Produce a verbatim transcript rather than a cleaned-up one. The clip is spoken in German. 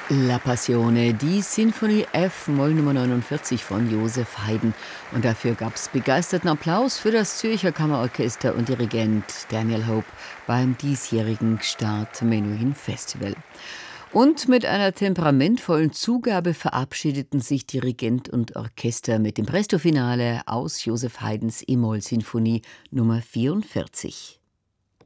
La Passione, die Sinfonie F-Moll Nummer neunundvierzig von Joseph Haydn. Und dafür gab es begeisterten Applaus für das Zürcher Kammerorchester und Dirigent Daniel Hope beim diesjährigen Start Menuhin Festival. Und mit einer temperamentvollen Zugabe verabschiedeten sich Dirigent und Orchester mit dem Presto-Finale aus Joseph Haydns E-Moll-Sinfonie Nummer vierundvierzig.